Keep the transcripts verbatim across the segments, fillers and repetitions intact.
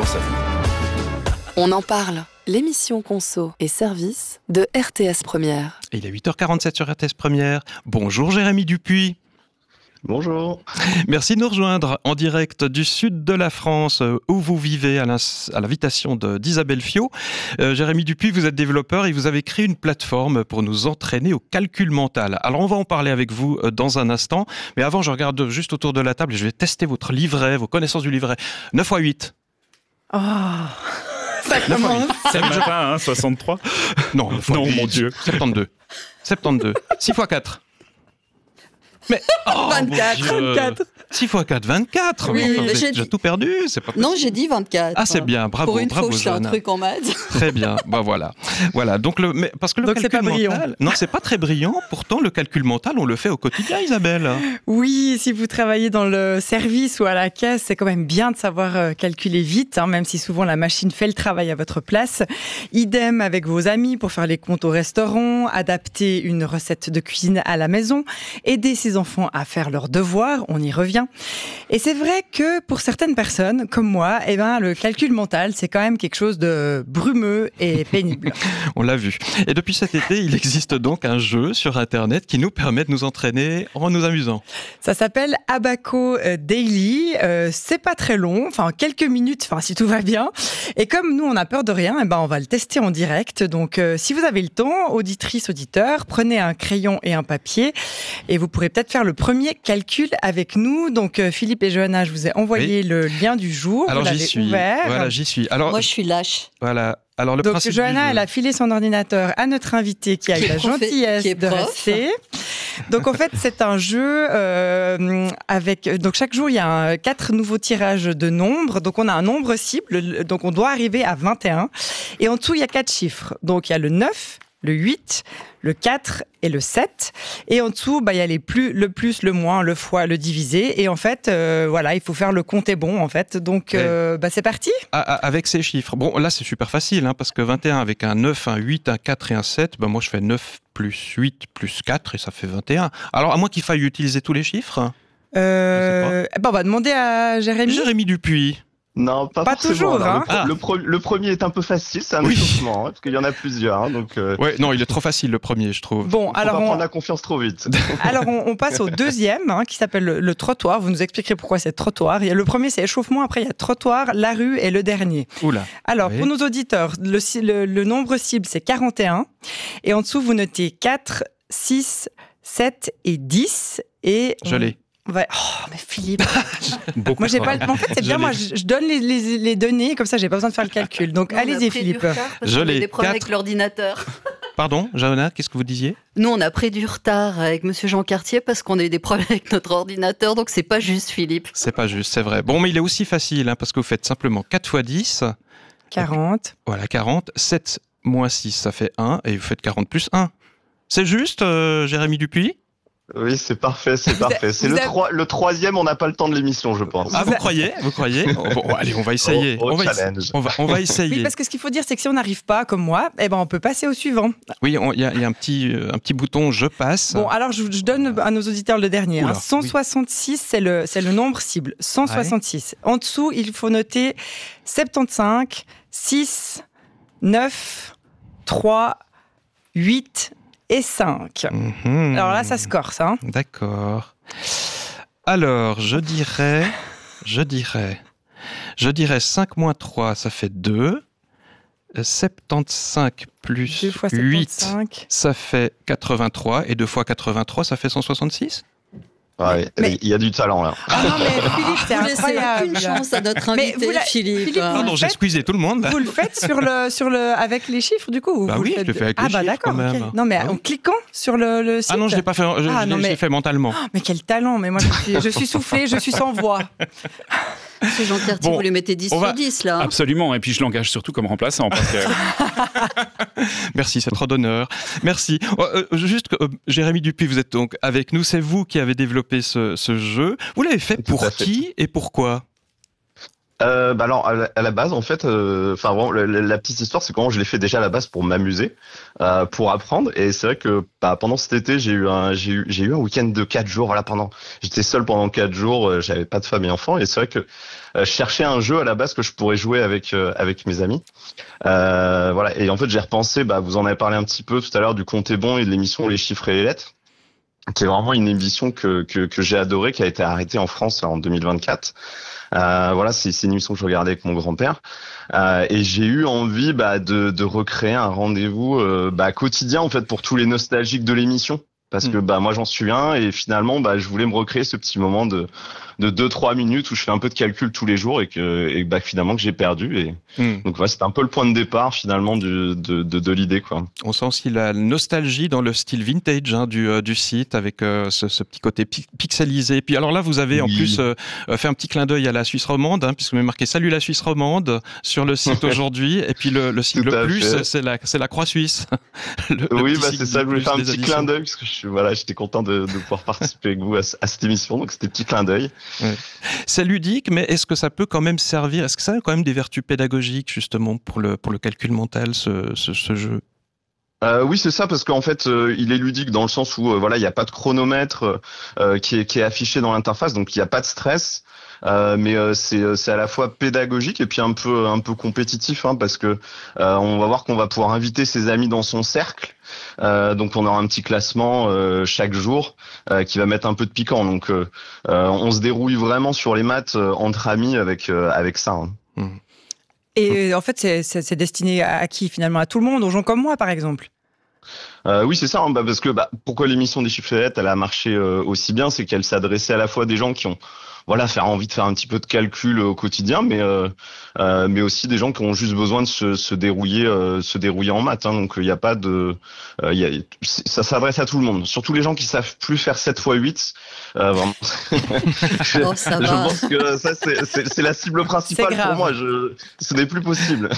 sa vie. On en parle. L'émission Conso et Service de R T S Première. Et il est huit heures quarante-sept sur R T S Première. Bonjour Jérémy Dupuis. Bonjour. Merci de nous rejoindre en direct du sud de la France où vous vivez à, à l'invitation de, d'Isabelle Fiot. Euh, Jérémy Dupuis, vous êtes développeur et vous avez créé une plateforme pour nous entraîner au calcul mental. Alors on va en parler avec vous dans un instant, mais avant je regarde juste autour de la table et je vais tester votre livret, vos connaissances du livret. neuf fois huit. Oh, ça commence. C'est le matin, hein, soixante-trois. Non, non mon Dieu. soixante-douze. soixante-douze. six fois quatre. Mais oh, vingt-quatre, vingt-quatre. six fois quatre, vingt-quatre. Oui, enfin, mais vous j'ai avez déjà dit... tout perdu, c'est pas possible. Non, j'ai dit vingt-quatre. Ah, c'est bien, bravo, Pour une bravo, fois, je fais un truc en maths. Très bien, bah voilà. Voilà, donc le mais parce que le donc calcul c'est pas brillant. mental, non, c'est pas très brillant. Pourtant, le calcul mental, on le fait au quotidien, Isabelle. Oui, si vous travaillez dans le service ou à la caisse, c'est quand même bien de savoir euh, calculer vite, hein, même si souvent la machine fait le travail à votre place. Idem avec vos amis pour faire les comptes au restaurant, adapter une recette de cuisine à la maison, aider ses enfants à faire leurs devoirs, on y revient. Et c'est vrai que pour certaines personnes, comme moi, eh ben, le calcul mental, c'est quand même quelque chose de brumeux et pénible. On l'a vu. Et depuis cet été, il existe donc un jeu sur Internet qui nous permet de nous entraîner en nous amusant. Ça s'appelle Abaco Daily. Euh, c'est pas très long, enfin quelques minutes, enfin si tout va bien. Et comme nous, on a peur de rien, eh ben, on va le tester en direct. Donc, euh, si vous avez le temps, auditrice, auditeur, prenez un crayon et un papier et vous pourrez peut-être faire le premier calcul avec nous. Donc, euh, Philippe et Johanna, je vous ai envoyé oui. le lien du jour. Alors, vous j'y l'avez suis. ouvert. Voilà, j'y suis. Alors, moi, je suis lâche. Voilà. Alors, le Donc, principe Johanna, elle a filé son ordinateur à notre invité qui a eu la gentillesse qui est de prof. rester. Donc, en fait, c'est un jeu euh, avec... Donc, chaque jour, il y a un, quatre nouveaux tirages de nombres. Donc, on a un nombre cible. Donc, on doit arriver à vingt et un. Et en dessous, il y a quatre chiffres. Donc, il y a le neuf, le huit, le quatre et le sept. Et en dessous, bah, il y a les plus, le plus, le moins, le fois, le divisé. Et en fait, euh, voilà, il faut faire le compte est bon, en fait. Donc, euh, bah, c'est parti. Ah, avec ces chiffres. Bon, là, c'est super facile, hein, parce que vingt et un avec un neuf, un huit, un quatre et un sept, bah, moi, je fais neuf plus huit plus quatre et ça fait vingt et un. Alors, à moins qu'il faille utiliser tous les chiffres. Euh, bah, on va demander à Jérémy. Jérémy Dupuis. Non, pas, pas forcément. toujours. Alors, hein. le, ah. le, pro- le premier est un peu facile, c'est un oui. échauffement, hein, parce qu'il y en a plusieurs. Hein, donc, euh, ouais, non, il est trop facile le premier, je trouve. Bon, faut alors pas on... prendre la confiance trop vite. Alors on, on passe au deuxième, hein, qui s'appelle le, le trottoir. Vous nous expliquerez pourquoi c'est trottoir. Il y a le premier, c'est échauffement. Après, il y a trottoir, la rue et le dernier. Oula. Alors, oui. pour nos auditeurs, le, le, le nombre cible, c'est quarante et un. Et en dessous, vous notez quatre, six, sept et dix. Et Je l'ai. Ouais. Oh, mais Philippe. Beaucoup moi, j'ai pas. En fait, c'est Je bien. l'ai. Moi, je, je donne les, les, les données, comme ça, j'ai pas besoin de faire le calcul. Donc, Nous, on a allez-y, pris Philippe. du retard parce Je qu'on a l'ai. des problèmes Quatre. avec l'ordinateur. Pardon, Johanna, qu'est-ce que vous disiez ? Nous, on a pris du retard avec Monsieur Jean Cartier parce qu'on a eu des problèmes avec notre ordinateur, donc c'est pas juste, Philippe. C'est pas juste, c'est vrai. Bon, mais il est aussi facile, hein, parce que vous faites simplement quatre fois dix. quarante. Voilà, quarante. sept moins six, ça fait un. Et vous faites quarante plus un. C'est juste, euh, Jérémy Dupuis ? Oui, c'est parfait, c'est Vous parfait. avez- C'est vous le, avez- troi- le troisième, on n'a pas le temps de l'émission, je pense. Ah, vous croyez ? Vous croyez ? Oh, bon, allez, on va essayer. Au- au on, va challenge. essa- on, va, on va essayer. Oui, parce que ce qu'il faut dire, c'est que si on n'arrive pas, comme moi, eh ben, on peut passer au suivant. Oui, il y, a- y a un petit, euh, un petit bouton « Je passe ». Bon, alors je, je donne à nos auditeurs le dernier. Oula, hein. cent soixante-six, c'est le, c'est le nombre cible. cent soixante-six. En dessous, il faut noter soixante-quinze, six, neuf, trois, huit et cinq. Mhm. Alors là, ça se corse. Hein. D'accord. Alors, je dirais, je dirais, je dirais cinq moins trois, ça fait deux. soixante-quinze plus deux fois huit, soixante-quinze. ça fait quatre-vingt-trois. Et deux fois quatre-vingt-trois, ça fait cent soixante-six. Ouais, Mais- il y a du talent là. Ah non, mais Philippe, c'est Vous laissez incroyable. aucune chance à notre Mais invité, vous la- Philippe. Philippe, vous Pardon, le j'ai faites squeezé tout le monde. là. Vous le faites sur le, sur le, avec les chiffres, du coup ou Bah vous oui, le faites je le fais avec ah les bah chiffres, d'accord, quand même. ok. Non, mais Ah en oui. cliquant sur le, le site. Ah non, je l'ai pas fait, je, Ah je non, l'ai- je mais- l'ai fait mentalement. Mais quel talent, mais moi je suis, je suis soufflée, je suis sans voix. Monsieur Jean Cartier, Bon, vous lui mettez dix on sur va- dix, là. Absolument, et puis je l'engage surtout comme remplaçant. Parce que... Merci, c'est trop d'honneur. Merci. Oh, euh, juste, euh, Jérémy Dupuis, vous êtes donc avec nous. C'est vous qui avez développé ce, ce jeu. Vous l'avez fait Tout pour à fait. qui et pourquoi ? Euh, bah alors à la, à la base en fait, enfin euh, la, la, la petite histoire c'est comment je l'ai fait déjà à la base pour m'amuser, euh, pour apprendre et c'est vrai que bah, pendant cet été j'ai eu un j'ai eu j'ai eu un week-end de quatre jours voilà pendant j'étais seul pendant quatre jours, euh, j'avais pas de femme et enfant et c'est vrai que euh, je cherchais un jeu à la base que je pourrais jouer avec euh, avec mes amis, euh, voilà et en fait j'ai repensé bah vous en avez parlé un petit peu tout à l'heure du Compte est bon et de l'émission Les chiffres et les lettres, qui est vraiment une émission que que, que j'ai adorée, qui a été arrêtée en France là, en deux mille vingt-quatre. Euh, voilà, c'est, c'est une émission que je regardais avec mon grand-père euh, et j'ai eu envie bah, de, de recréer un rendez-vous euh, bah, quotidien en fait pour tous les nostalgiques de l'émission. Parce que bah moi j'en suis un et finalement bah je voulais me recréer ce petit moment de de deux trois minutes où je fais un peu de calcul tous les jours et que et bah finalement que j'ai perdu et mm. donc voilà, c'était un peu le point de départ finalement du, de de de l'idée quoi. On sent aussi la nostalgie dans le style vintage hein, du euh, du site avec euh, ce, ce petit côté pi- pixelisé. Puis alors là vous avez oui. en plus euh, fait un petit clin d'œil à la Suisse romande hein, puisque vous avez marqué Salut la Suisse romande sur le site aujourd'hui et puis le le sigle plus fait. c'est la c'est la croix suisse. le, oui le bah c'est ça, je voulais faire un petit clin d'œil parce que je voilà, j'étais content de, de pouvoir participer avec vous à, à cette émission, donc c'était petit clin d'œil. Ouais. C'est ludique, mais est-ce que ça peut quand même servir, est-ce que ça a quand même des vertus pédagogiques justement pour le, pour le calcul mental, ce, ce, ce jeu ? Euh, oui, c'est ça, parce qu'en fait, euh, il est ludique dans le sens où euh, voilà, il n'y a pas de chronomètre euh, qui est, qui est affiché dans l'interface, donc il n'y a pas de stress. Euh, mais euh, c'est c'est à la fois pédagogique et puis un peu un peu compétitif hein, parce que euh, on va voir qu'on va pouvoir inviter ses amis dans son cercle. Euh, donc on aura un petit classement euh, chaque jour euh, qui va mettre un peu de piquant. Donc euh, euh, on se dérouille vraiment sur les maths euh, entre amis avec euh, avec ça. Hein. Mmh. Et en fait, c'est, c'est, c'est destiné à qui finalement ? À tout le monde, aux gens comme moi, par exemple ? Euh, oui, c'est ça, hein, bah, parce que bah, pourquoi l'émission des chiffres et lettres, elle a marché euh, aussi bien, c'est qu'elle s'adressait à la fois des gens qui ont voilà, faire envie de faire un petit peu de calcul au quotidien, mais euh, euh, mais aussi des gens qui ont juste besoin de se, se dérouiller, euh, se dérouiller en maths. Hein, donc il n'y a pas de, euh, y a, ça s'adresse à tout le monde, surtout les gens qui savent plus faire sept fois huit. Euh, vraiment. je, oh, ça je va. pense que ça c'est, c'est, c'est la cible principale pour moi. Je, ce n'est plus possible.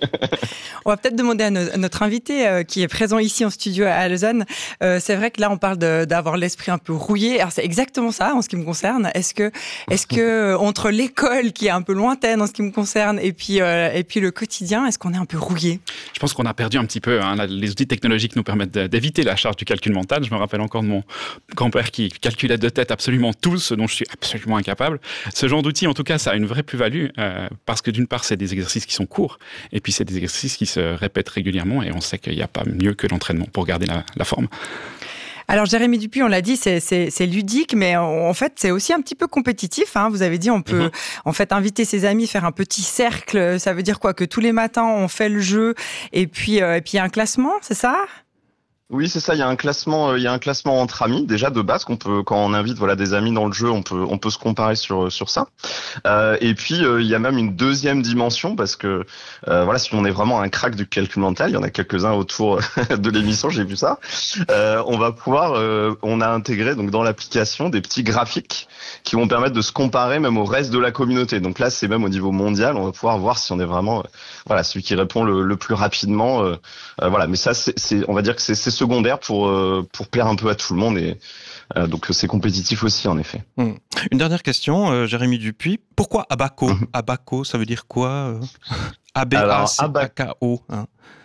On va peut-être demander à, no, à notre invité euh, qui est présent ici en studio à Lausanne. Euh, c'est vrai que là on parle de, d'avoir l'esprit un peu rouillé. Alors c'est exactement ça en ce qui me concerne. Est-ce que Est-ce que entre l'école qui est un peu lointaine en ce qui me concerne et puis euh, et puis le quotidien, est-ce qu'on est un peu rouillé ? Je pense qu'on a perdu un petit peu. Hein. Les outils technologiques nous permettent d'éviter la charge du calcul mental. Je me rappelle encore de mon grand-père qui calculait de tête absolument tout, ce dont je suis absolument incapable. Ce genre d'outil, en tout cas, ça a une vraie plus-value euh, parce que d'une part, c'est des exercices qui sont courts et puis c'est des exercices qui se répètent régulièrement et on sait qu'il n'y a pas mieux que l'entraînement pour garder la, la forme. Alors Jérémy Dupuis, on l'a dit, c'est, c'est, c'est ludique, mais en fait c'est aussi un petit peu compétitif. Hein. Vous avez dit, on peut mm-hmm. en fait inviter ses amis, faire un petit cercle. Ça veut dire quoi ? Que tous les matins on fait le jeu et puis euh, et puis il y a un classement, c'est ça ? Oui, c'est ça. Il y a un classement, il y a un classement entre amis déjà de base qu'on peut, quand on invite voilà des amis dans le jeu, on peut, on peut se comparer sur sur ça. Euh, et puis euh, il y a même une deuxième dimension parce que euh, voilà, si on est vraiment un crack du calcul mental, il y en a quelques-uns autour de l'émission, j'ai vu ça. Euh, on va pouvoir, euh, on a intégré donc dans l'application des petits graphiques qui vont permettre de se comparer même au reste de la communauté. Donc là, c'est même au niveau mondial, on va pouvoir voir si on est vraiment, euh, voilà, celui qui répond le, le plus rapidement. Euh, euh, voilà, mais ça, c'est, c'est, on va dire que c'est, c'est secondaire pour euh, pour plaire un peu à tout le monde et euh, donc c'est compétitif aussi en effet. Mmh. Une dernière question, euh, Jérémy Dupuis, pourquoi Abaco ? Mmh. Abaco, ça veut dire quoi euh... A B A C A K O hein.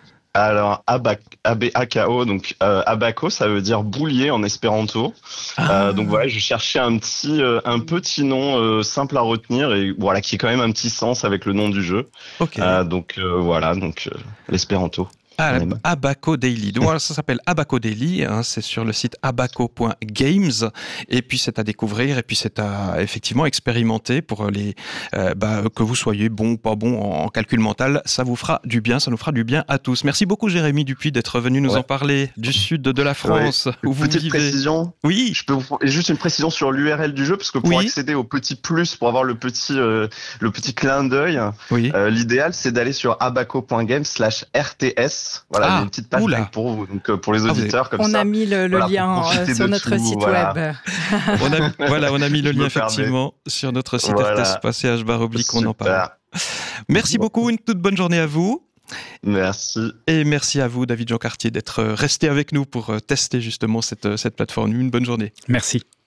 Alors A B A K O, donc euh, Abaco, ça veut dire boulier en espéranto. Ah. Euh, donc voilà, je cherchais un petit euh, un petit nom euh, simple à retenir et voilà qui est quand même un petit sens avec le nom du jeu. Okay. Euh, donc euh, voilà, donc euh, l'espéranto. Ah, Abaco Daily. Donc, ça s'appelle Abaco Daily. Hein, c'est sur le site abaco point games. Et puis, c'est à découvrir. Et puis, c'est à effectivement expérimenter pour les euh, bah, que vous soyez bon ou pas bon en, en calcul mental. Ça vous fera du bien. Ça nous fera du bien à tous. Merci beaucoup, Jérémy Dupuis, d'être venu nous ouais. en parler du sud de la France ouais. où vous Petite vivez. Précision. Oui. Je peux vous... Et juste une précision sur l'U R L du jeu parce que pour oui. accéder au petit plus, pour avoir le petit euh, le petit clin d'œil, oui. euh, l'idéal c'est d'aller sur abaco point games slash R T S. Voilà, ah, il y a une petite page pour vous, donc pour les auditeurs ah, comme on ça. On a mis le, le voilà, lien sur notre tout, site voilà. web. on a, voilà, on a mis le lien effectivement sur notre site voilà. R T S point C H barre oblique, on en parle. Merci beaucoup, une toute bonne journée à vous. Merci. Et merci à vous, David Jean Cartier, d'être resté avec nous pour tester justement cette, cette plateforme. Une bonne journée. Merci.